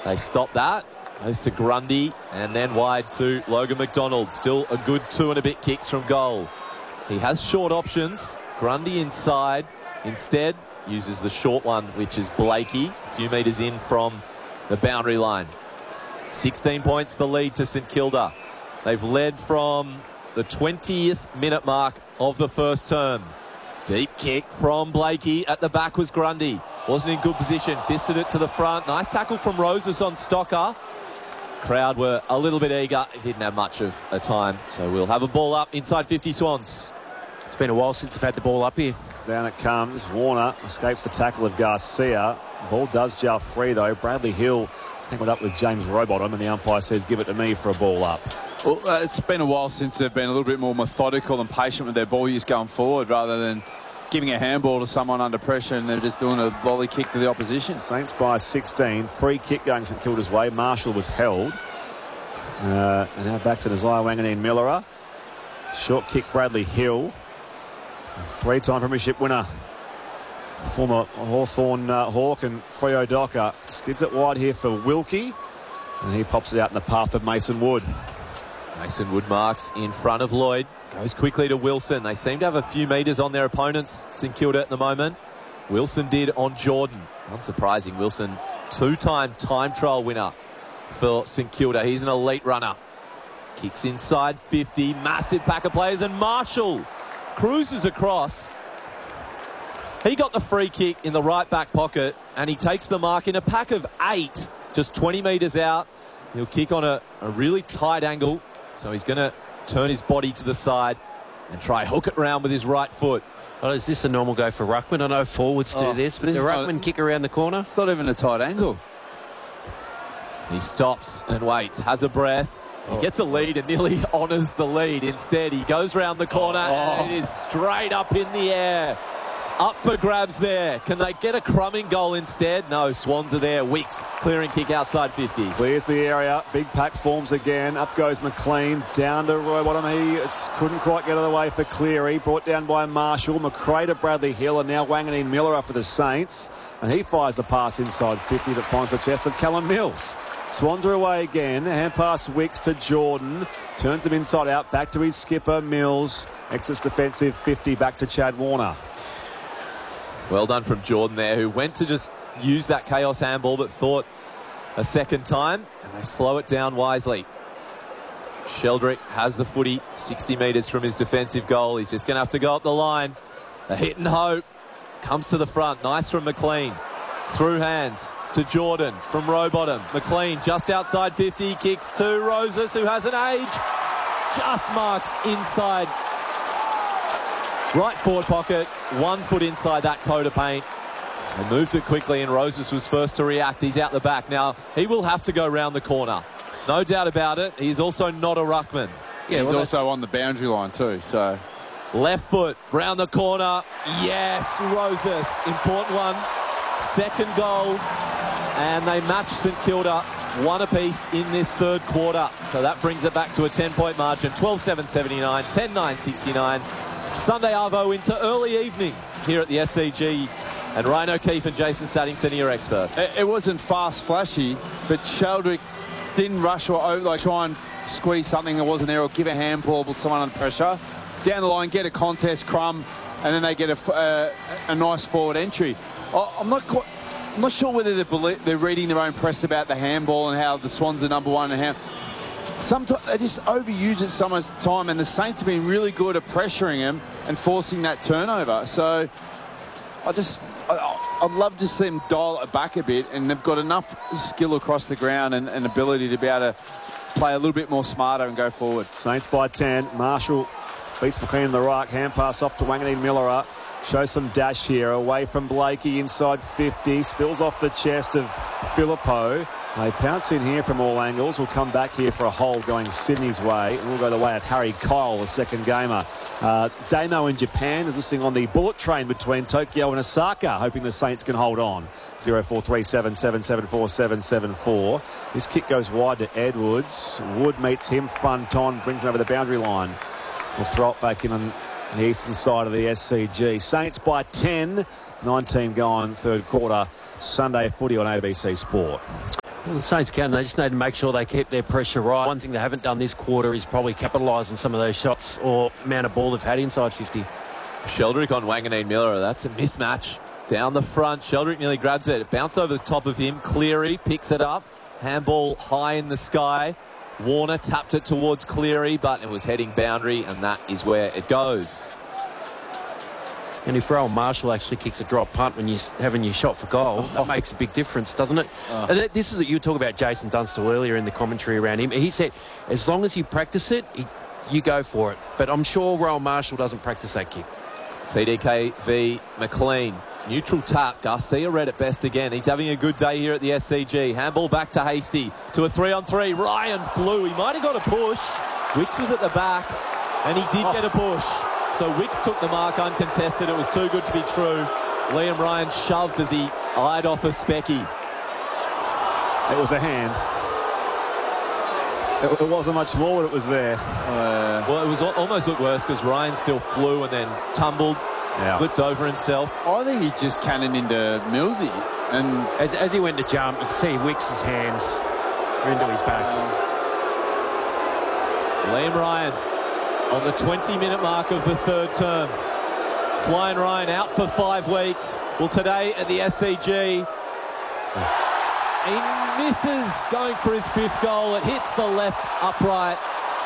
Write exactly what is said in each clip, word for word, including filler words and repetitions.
They stop that. Goes to Grundy and then wide to Logan McDonald. Still a good two and a bit kicks from goal. He has short options. Grundy inside. Instead, uses the short one, which is Blakey. A few metres in from the boundary line. sixteen points the lead to St Kilda. They've led from the twentieth minute mark of the first term. Deep kick from Blakey. At the back was Grundy. Wasn't in good position. Fisted it to the front. Nice tackle from Roses on Stocker. Crowd were a little bit eager. He didn't have much of a time. So we'll have a ball up inside fifty Swans. It's been a while since they've had the ball up here. Down it comes. Warner escapes the tackle of Garcia. Ball does jar free though. Bradley Hill tangled up with James Rowbottom, and the umpire says give it to me for a ball up. Well, uh, it's been a while since they've been a little bit more methodical and patient with their ball use going forward, rather than giving a handball to someone under pressure and they're just doing a volley kick to the opposition. Saints by sixteen. Free kick going St Kilda's way. Marshall was held. Uh, and now back to Nasiah Wanganeen-Millera. Short kick Bradley Hill. Three-time premiership winner. Former Hawthorn uh, Hawk and Freo Docker. Skids it wide here for Wilkie. And he pops it out in the path of Mason Wood. Mason Wood marks in front of Lloyd. Goes quickly to Wilson. They seem to have a few metres on their opponents, St Kilda at the moment. Wilson did on Jordan. Unsurprising, Wilson, two-time time trial winner for St Kilda. He's an elite runner. Kicks inside fifty. Massive pack of players. And Marshall cruises across. He got the free kick in the right back pocket and he takes the mark in a pack of eight. Just twenty metres out. He'll kick on a, a really tight angle. So he's going to turn his body to the side and try hook it round with his right foot. Well, is this a normal go for Ruckman? I know forwards do oh, this, but this the is Ruckman not, kick around the corner? It's not even a tight angle. He stops and waits, has a breath. He oh. gets a lead and nearly honours the lead. Instead, he goes round the corner oh. and it is straight up in the air. Up for grabs there. Can they get a crumbing goal instead? No, Swans are there. Weeks clearing kick outside fifty. Clears the area. Big pack forms again. Up goes McLean. Down to Rowbottom. He couldn't quite get out of the way for Cleary. Brought down by Marshall. McRae to Bradley Hill. And now Wanganeen-Millera for the Saints. And he fires the pass inside fifty that finds the chest of Callum Mills. Swans are away again. Hand pass Wicks to Jordan. Turns them inside out. Back to his skipper, Mills. Exits defensive fifty. Back to Chad Warner. Well done from Jordan there, who went to just use that chaos handball but thought a second time, and they slow it down wisely. Sheldrick has the footy sixty metres from his defensive goal. He's just going to have to go up the line. A hit and hope comes to the front. Nice from McLean. Through hands to Jordan from Rowbottom. McLean just outside fifty, kicks to Roses, who has an age. Just marks inside right forward pocket, one foot inside that coat of paint. They moved it quickly and Roses was first to react. He's out the back. Now, he will have to go round the corner. No doubt about it. He's also not a ruckman. Yeah, he's well, also on the boundary line too, so... Left foot, round the corner. Yes, Roses. Important one. Second goal. And they match St Kilda one apiece in this third quarter. So that brings it back to a ten-point margin. twelve seven seventy-nine, ten nine sixty-nine. Sunday Arvo into early evening here at the S C G. And Ryan O'Keefe and Jason Saddington are your experts. It, it wasn't fast, flashy, but Sheldrick didn't rush or like try and squeeze something that wasn't there or give a handball with someone under pressure. Down the line, get a contest, crumb, and then they get a, uh, a nice forward entry. I, I'm not quite... I'm not sure whether they're, they're reading their own press about the handball and how the Swans are number one and how... Sometimes they just overuse it so much time, and the Saints have been really good at pressuring him and forcing that turnover. So I just... I, I'd love to see them dial it back a bit, and they've got enough skill across the ground and, and ability to be able to play a little bit more smarter and go forward. Saints by ten. Marshall beats McLean in the right. Hand pass off to Wanganeen-Millera. Show some dash here. Away from Blakey inside fifty. Spills off the chest of Filippo. They pounce in here from all angles. We'll come back here for a hold going Sydney's way. And we'll go the way of Harry Kyle, the second gamer. Uh, Damo in Japan is listening on the bullet train between Tokyo and Osaka, hoping the Saints can hold on. zero four three seven, seven seven four, seven seven four. This kick goes wide to Edwards. Wood meets him front on, brings him over the boundary line. We'll throw it back in on the eastern side of the S C G. Saints by ten. nineteen going third quarter. Sunday footy on A B C Sport. Well, the Saints can. They just need to make sure they keep their pressure right. One thing they haven't done this quarter is probably capitalise on some of those shots or amount of ball they've had inside fifty. Sheldrick on Wanganeen Miller. That's a mismatch. Down the front, Sheldrick nearly grabs it. It bounced over the top of him. Cleary picks it up. Handball high in the sky. Warner tapped it towards Cleary, but it was heading boundary, and that is where it goes. And if Rowan Marshall actually kicks a drop punt when you're having your shot for goal, that makes a big difference, doesn't it? Oh. And this is what you were talking about Jason Dunstall earlier in the commentary around him. He said, as long as you practice it, he, you go for it. But I'm sure Rowan Marshall doesn't practice that kick. T D K v McLean. Neutral tap. Garcia read it best again. He's having a good day here at the S C G. Handball back to Hasty. To a three-on-three. Ryan flew. He might have got a push. Wicks was at the back, and he did oh. get a push. So Wicks took the mark uncontested. It was too good to be true. Liam Ryan shoved as he eyed off a Specky. It was a hand. It, it wasn't much more, but it was there. Uh, well, it was almost looked worse because Ryan still flew and then tumbled, yeah. flipped over himself. I think he just cannoned into Millsy. And as, as he went to jump, you could see Wicks' hands were into his back. Liam Ryan on the twenty-minute mark of the third term. Flying Ryan out for five weeks. Well, today at the S C G, he misses going for his fifth goal. It hits the left upright.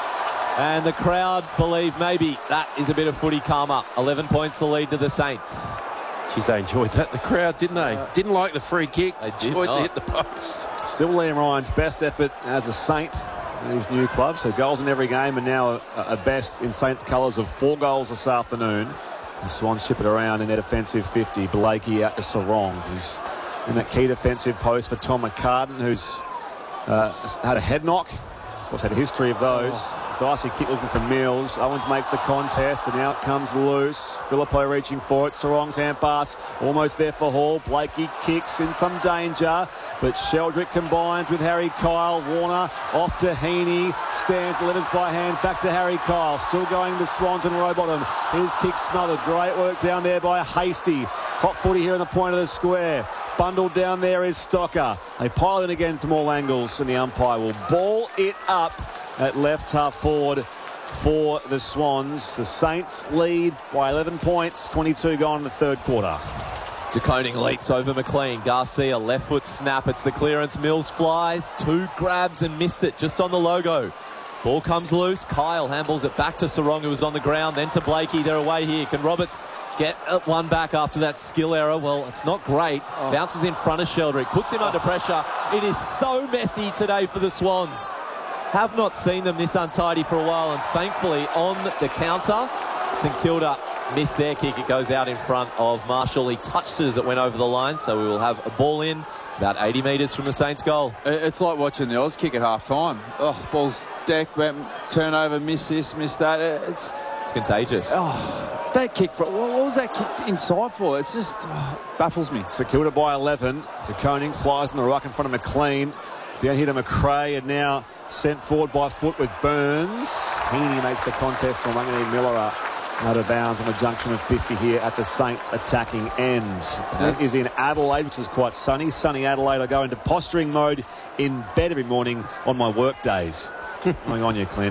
And the crowd believe maybe that is a bit of footy karma. eleven points the lead to the Saints. Jeez, they enjoyed that, the crowd, didn't they? Uh, didn't like the free kick. They did enjoyed not. to hit the post. Still Liam Ryan's best effort as a Saint in his new club. So goals in every game, and now a, a best in Saints colours of four goals this afternoon. The Swans ship it around in their defensive fifty. Blakey out to Sarong, who's in that key defensive post for Tom McCartan, who's uh, had a head knock. Of course, had a history of those. Oh. Dicey kick looking for Mills. Owens makes the contest, and out comes loose. Phillipou reaching for it. Sarong's hand pass almost there for Hall. Blakey kicks in some danger, but Sheldrick combines with Harry Kyle. Warner off to Heaney. Stands, delivers by hand back to Harry Kyle. Still going to Swans and Rowbottom. His kick smothered. Great work down there by Hasty. Hot footy here in the point of the square. Bundled down there is Stocker. They pile in again from all angles, and the umpire will ball it up at left half forward for the Swans. The Saints lead by eleven points, twenty-two gone in the third quarter. DeConing leaps over McLean. Garcia, left foot snap. It's the clearance. Mills flies. Two grabs and missed it just on the logo. Ball comes loose. Kyle handballs it back to Sarong, who was on the ground. Then to Blakey. They're away here. Can Roberts get one back after that skill error? Well, it's not great. Oh. Bounces in front of Sheldrick. Puts him under pressure. It is so messy today for the Swans. Have not seen them this untidy for a while, and thankfully on the counter, St Kilda missed their kick. It goes out in front of Marshall. He touched it as it went over the line, so we will have a ball in about eighty metres from the Saints' goal. It's like watching the Oz kick at half time. Oh, ball's decked, turnover, miss this, miss that. It's it's contagious. Oh, that kick, for, what was that kick inside for? It's just oh, baffles me. St Kilda by eleven. DeConing flies in the ruck in front of McLean. Down here to McRae, and now sent forward by foot with Burns. Heaney makes the contest on Wanganeen Miller out of bounds on the junction of fifty here at the Saints attacking end. Clint is in Adelaide, which is quite sunny. Sunny Adelaide. I go into posturing mode in bed every morning on my work days. Going on you, Clint.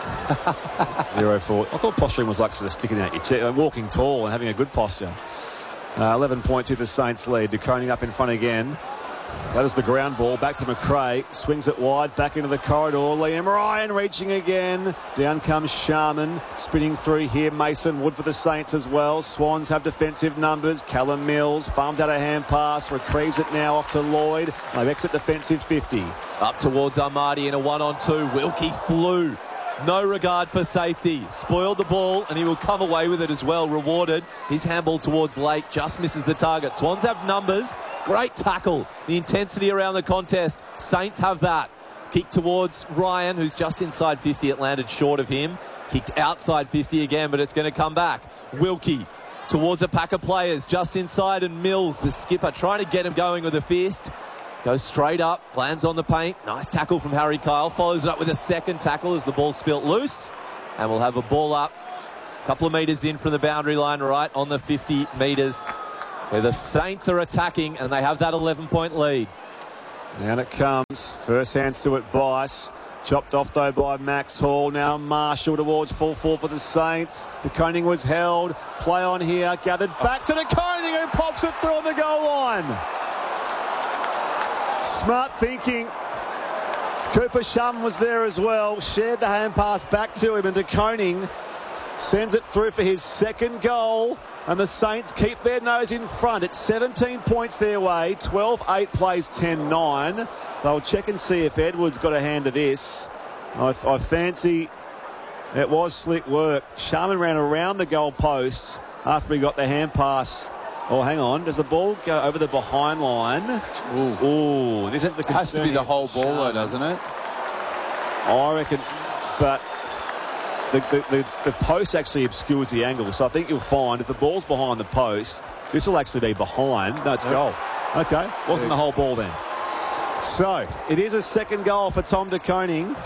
Zero four. I thought posturing was like sort of sticking out your chest, walking tall and having a good posture. Uh, eleven point two the Saints lead. DeConing up in front again. That is the ground ball. Back to McRae. Swings it wide. Back into the corridor. Liam Ryan reaching again. Down comes Sharman. Spinning through here. Mason Wood for the Saints as well. Swans have defensive numbers. Callum Mills farms out a hand pass. Retrieves it now off to Lloyd. They exit defensive fifty. Up towards Armadi in a one-on-two. Wilkie flew. No regard for safety. Spoiled the ball, and he will come away with it as well. Rewarded. His handball towards Lake just misses the target. Swans have numbers. Great tackle. The intensity around the contest. Saints have that. Kick towards Ryan, who's just inside fifty. It landed short of him. Kicked outside fifty again, but it's going to come back. Wilkie towards a pack of players just inside, and Mills, the skipper, trying to get him going with a fist. Goes straight up, lands on the paint. Nice tackle from Harry Kyle. Follows it up with a second tackle as the ball spilt loose. And we'll have a ball up a couple of metres in from the boundary line, right on the fifty metres, where the Saints are attacking, and they have that eleven point lead. And it comes. First hands to it, Bice. Chopped off, though, by Max Hall. Now Marshall towards full forward for the Saints. De Koning was held. Play on here. Gathered back to De Koning, who pops it through on the goal line. Smart thinking. Cooper Shum was there as well. Shared the hand pass back to him, and De Koning sends it through for his second goal. And the Saints keep their nose in front. It's seventeen points their way. twelve eight plays ten nine. They'll check and see if Edwards got a hand to this. I, I fancy it was slick work. Sharman ran around the goal posts after he got the hand pass. Oh, hang on. Does the ball go over the behind line? Ooh, Ooh this is the has to be the whole ball, though, doesn't it? I reckon, but the, the, the, the post actually obscures the angle. So I think you'll find if the ball's behind the post, this will actually be behind. No, it's goal. Okay, wasn't the whole ball then. So it is a second goal for Tom De Koning.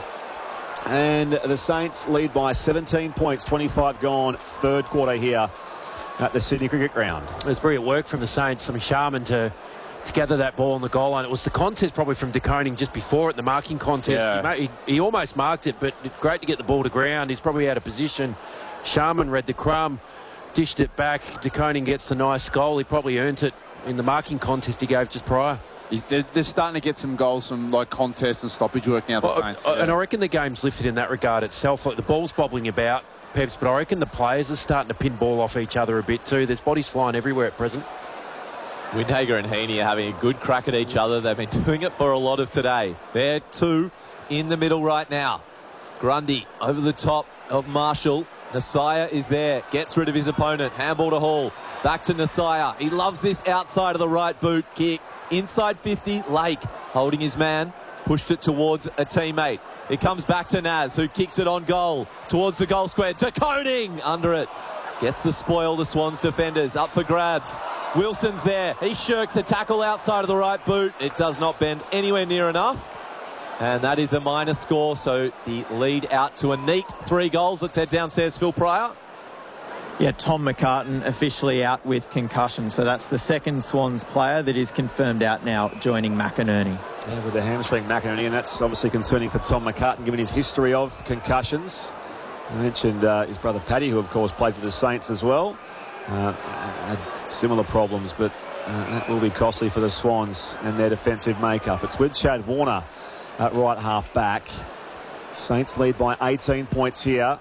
And the Saints lead by seventeen points, twenty-five gone, third quarter here at the Sydney Cricket Ground. It was brilliant work from the Saints. I mean, Sharman to, to gather that ball on the goal line. It was the contest probably from De Koning just before it, the marking contest. Yeah. He, he, he almost marked it, but great to get the ball to ground. He's probably out of position. Sharman read the crumb, dished it back. De Koning gets the nice goal. He probably earned it in the marking contest he gave just prior. They're, they're starting to get some goals from like contest and stoppage work now, the well, Saints. I, Yeah. And I reckon the game's lifted in that regard itself. Like the ball's bobbling about, Peps, but I reckon the players are starting to pin ball off each other a bit too. There's bodies flying everywhere at present. Windhager and Heaney are having a good crack at each other. They've been doing it for a lot of today. They're two in the middle right now. Grundy over the top of Marshall. Nasaya is there. Gets rid of his opponent. Handball to Hall. Back to Nasaya. He loves this outside of the right boot kick. Inside fifty, Lake holding his man. Pushed it towards a teammate. It comes back to Naz, who kicks it on goal. Towards the goal square. De Koning under it. Gets the spoil, the Swans defenders. Up for grabs. Wilson's there. He shirks a tackle outside of the right boot. It does not bend anywhere near enough. And that is a minor score, so the lead out to a neat three goals. Let's head downstairs, Phil Pryor. Yeah, Tom McCartan officially out with concussion. So that's the second Swans player that is confirmed out now, joining McInerney. Yeah, with the hamstring McInerney, and that's obviously concerning for Tom McCartan, given his history of concussions. I mentioned uh, his brother Paddy, who of course played for the Saints as well. Uh, had similar problems, but uh, that will be costly for the Swans and their defensive makeup. It's with Chad Warner at right half back. Saints lead by eighteen points here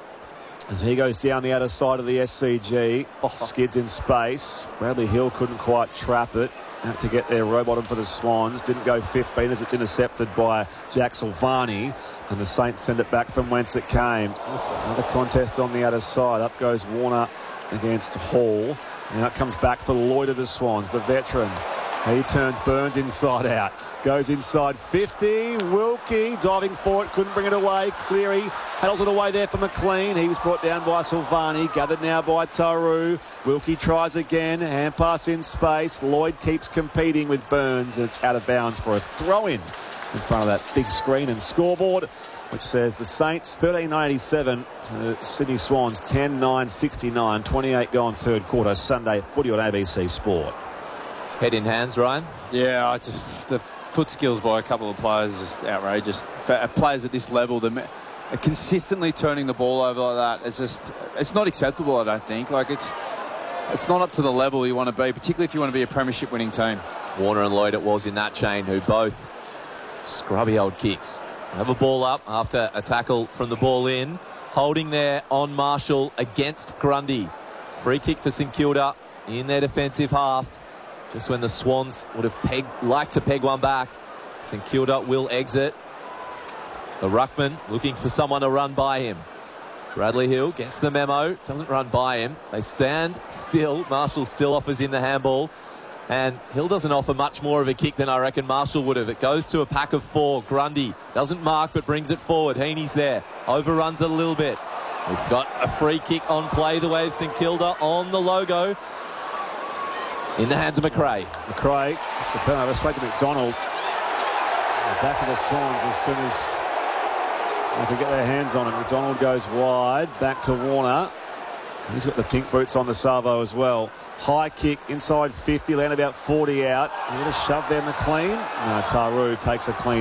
as he goes down the outer side of the S C G. Oh, skids in space. Bradley Hill couldn't quite trap it. Had to get there, row bottom for the Swans. Didn't go fifteen as it's intercepted by Jack Silvani. And the Saints send it back from whence it came. Another contest on the other side. Up goes Warner against Hall. And out comes back for Lloyd of the Swans, the veteran. He turns Burns inside out. Goes inside fifty. Wilkie diving for it. Couldn't bring it away. Cleary handles it away there for McLean. He was brought down by Silvani. Gathered now by Taru. Wilkie tries again. Hand pass in space. Lloyd keeps competing with Burns. And it's out of bounds for a throw-in in front of that big screen and scoreboard, which says the Saints thirteen eighty-seven. Uh, Sydney Swans ten nine sixty-nine. twenty-eight gone third quarter. Sunday footy on A B C Sport. Head in hands, Ryan. Yeah, I just the foot skills by a couple of players is just outrageous. For players at this level, they're consistently turning the ball over like that. It's just, it's not acceptable, I don't think. Like, it's it's not up to the level you want to be, particularly if you want to be a premiership winning team. Warner and Lloyd it was in that chain, who both scrubby old kicks. Have a ball up after a tackle from the ball in. Holding there on Marshall against Grundy. Free kick for St Kilda in their defensive half. Just when the Swans would have pegged, liked to peg one back. St Kilda will exit. The ruckman looking for someone to run by him. Bradley Hill gets the memo, doesn't run by him. They stand still. Marshall still offers in the handball. And Hill doesn't offer much more of a kick than I reckon Marshall would have. It goes to a pack of four. Grundy doesn't mark but brings it forward. Heaney's there. Overruns it a little bit. We've got a free kick on play the way of St Kilda on the logo. In the hands of McRae. McRae, it's a turnover straight to McDonald. Back of the Swans as soon as they can get their hands on it. McDonald goes wide, back to Warner. He's got the pink boots on the salvo as well. High kick inside fifty, land about forty out. A little shove there, McLean. No, Taru takes a clean